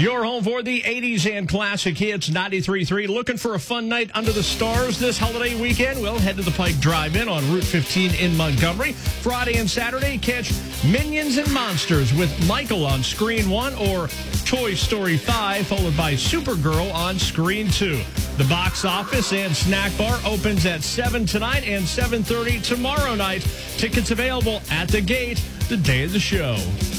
Your home for the 80s and classic hits, 93.3. Looking for a fun night under the stars this holiday weekend? Well, head to the Pike Drive-In on Route 15 in Montgomery. Friday and Saturday, catch Minions and Monsters with Michael on Screen 1 or Toy Story 5, followed by Supergirl on Screen 2. The box office and snack bar opens at 7 tonight and 7:30 tomorrow night. Tickets available at the gate the day of the show.